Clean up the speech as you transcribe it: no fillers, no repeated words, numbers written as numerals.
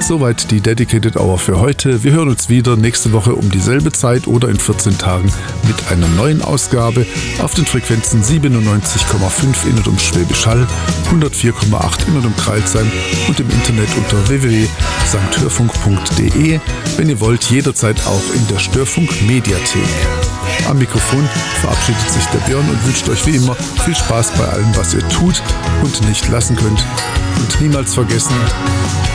Soweit die Dedicated Hour für heute. Wir hören uns wieder nächste Woche um dieselbe Zeit oder in 14 Tagen mit einer neuen Ausgabe auf den Frequenzen 97,5 in und um Schwäbisch Hall, 104,8 in und um Crailsheim und im Internet unter www.sankhörfunk.de. Wenn ihr wollt, jederzeit auch in der Störfunk-Mediathek. Am Mikrofon verabschiedet sich der Björn und wünscht euch wie immer viel Spaß bei allem, was ihr tut und nicht lassen könnt. Und niemals vergessen,